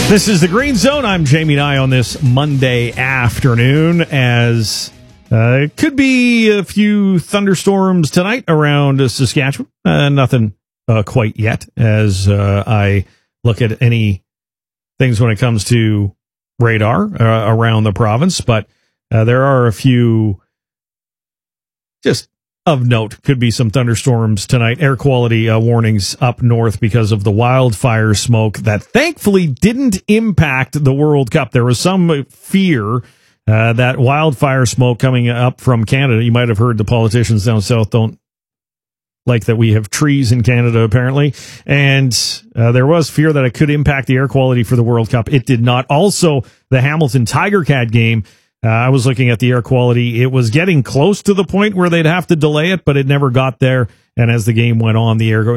This is the Green Zone. I'm Jamie Nye on this Monday afternoon, as it could be a few thunderstorms tonight around Saskatchewan. Nothing quite yet, as I look at any things when it comes to radar around the province, but there are a few just of note. Could be some thunderstorms tonight. Air quality warnings up north because of the wildfire smoke that thankfully didn't impact the World Cup. There was some fear that wildfire smoke coming up from Canada. You might have heard the politicians down south don't like that we have trees in Canada, apparently. And there was fear that it could impact the air quality for the World Cup. It did not. Also, the Hamilton Tiger Cat game, I was looking at the air quality. It was getting close to the point where they'd have to delay it, but it never got there. And as the game went on, the air